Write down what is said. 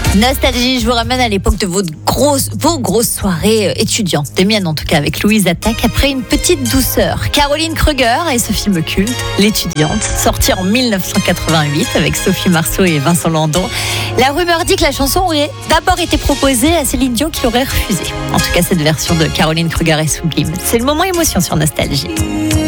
Nostalgie, je vous ramène à l'époque de vos grosses soirées étudiantes, des miennes en tout cas, avec Louise Attaque, après une petite douceur. Caroline Kruger et ce film culte, L'étudiante, sorti en 1988 avec Sophie Marceau et Vincent Landon. La rumeur dit que la chanson aurait d'abord été proposée à Céline Dion qui l'aurait refusée. En tout cas, cette version de Caroline Kruger est sublime. C'est le moment émotion sur Nostalgie.